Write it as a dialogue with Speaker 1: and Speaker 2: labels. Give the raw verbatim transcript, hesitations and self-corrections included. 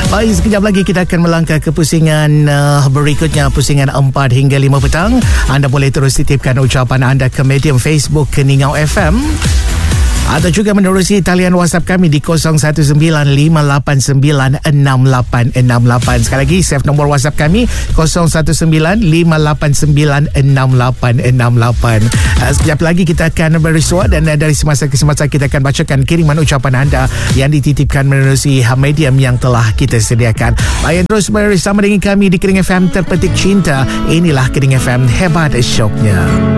Speaker 1: Baik, sekejap lagi kita akan melangkah ke pusingan uh, berikutnya, pusingan empat hingga lima petang. Anda boleh terus titipkan ucapan anda ke medium Facebook Keningau F M atau juga menerusi talian WhatsApp kami di kosong satu sembilan lima lapan sembilan enam lapan enam lapan. Sekali lagi, save nombor WhatsApp kami kosong satu sembilan lima lapan sembilan enam lapan enam lapan. Uh, sekejap lagi kita akan bersua dan uh, dari semasa ke semasa kita akan bacakan kiriman ucapan anda yang dititipkan menerusi medium yang telah kita sediakan. Baik, terus bersama dengan kami di Kening F M Terpetik Cinta. Inilah Kening F M, hebat syoknya.